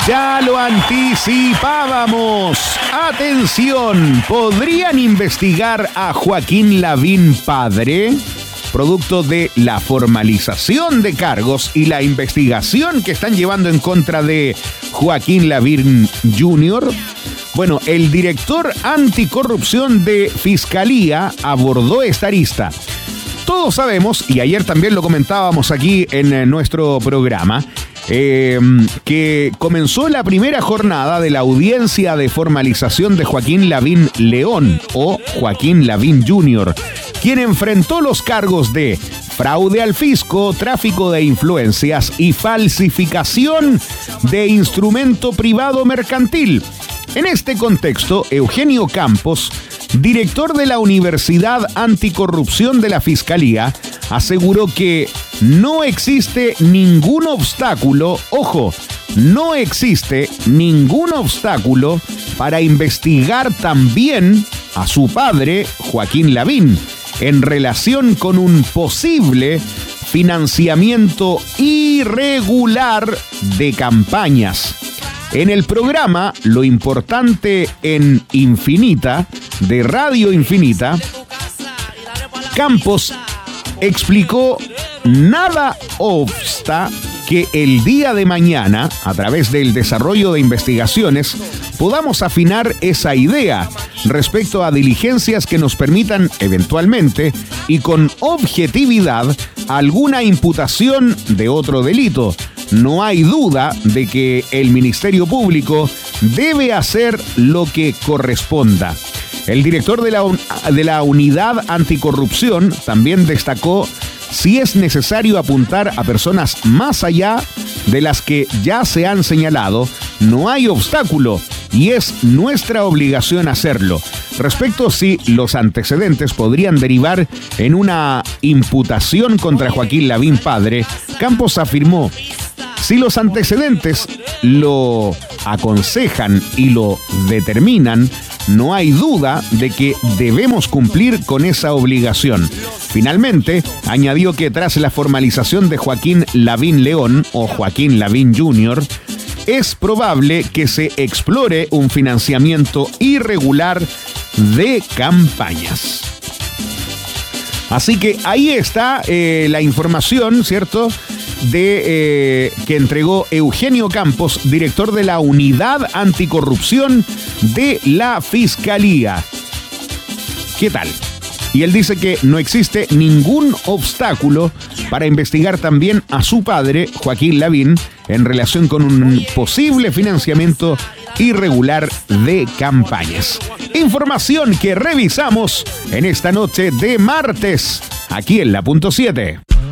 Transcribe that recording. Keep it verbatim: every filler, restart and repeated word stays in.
Ya lo anticipábamos. Atención, ¿podrían investigar a Joaquín Lavín padre? Producto de la formalización de cargos y la investigación que están llevando en contra de Joaquín Lavín junior Bueno, el director anticorrupción de Fiscalía abordó esta arista. Todos sabemos, y ayer también lo comentábamos aquí en nuestro programa, Eh, que comenzó la primera jornada de la audiencia de formalización de Joaquín Lavín León o Joaquín Lavín junior, quien enfrentó los cargos de fraude al fisco, tráfico de influencias y falsificación de instrumento privado mercantil. En este contexto, Eugenio Campos, director de la Universidad Anticorrupción de la Fiscalía, aseguró que no existe ningún obstáculo, ojo, no existe ningún obstáculo para investigar también a su padre, Joaquín Lavín, en relación con un posible financiamiento irregular de campañas. En el programa Lo Importante en Infinita, de Radio Infinita, Campos explicó: nada obsta que el día de mañana, a través del desarrollo de investigaciones, podamos afinar esa idea respecto a diligencias que nos permitan eventualmente y con objetividad alguna imputación de otro delito. No hay duda de que el Ministerio Público debe hacer lo que corresponda. El director de la, de la Unidad Anticorrupción también destacó si es necesario apuntar a personas más allá de las que ya se han señalado. No hay obstáculo y es nuestra obligación hacerlo. Respecto a si los antecedentes podrían derivar en una imputación contra Joaquín Lavín padre, Campos afirmó: si los antecedentes lo aconsejan y lo determinan, no hay duda de que debemos cumplir con esa obligación. Finalmente, añadió que tras la formalización de Joaquín Lavín León o Joaquín Lavín junior, es probable que se explore un financiamiento irregular de campañas. Así que ahí está eh, la información, ¿cierto?, de eh, que entregó Eugenio Campos, director de la Unidad Anticorrupción de la Fiscalía. ¿Qué tal? Y él dice que no existe ningún obstáculo para investigar también a su padre, Joaquín Lavín, en relación con un posible financiamiento irregular de campañas. Información que revisamos en esta noche de martes, aquí en La Punto siete.